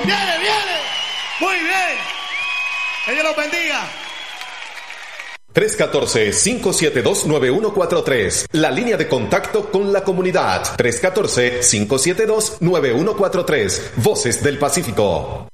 ¡Viene, viene! Muy bien. Que Dios los bendiga. 314-572-9143. La línea de contacto con la comunidad. 314-572-9143. Voces del Pacífico.